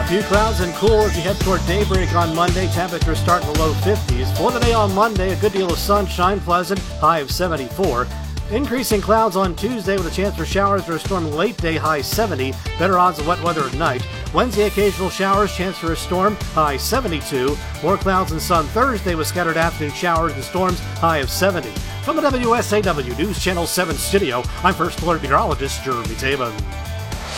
A few clouds and cool as you head toward daybreak on Monday. Temperatures start in the low 50s. For the day on Monday, a good deal of sunshine, pleasant, high of 74. Increasing clouds on Tuesday with a chance for showers or a storm late day, high 70. Better odds of wet weather at night. Wednesday, occasional showers, chance for a storm, high 72. More clouds and sun Thursday with scattered afternoon showers and storms, high of 70. From the WSAW News Channel 7 studio, I'm First Alert Meteorologist Jeremy Taban.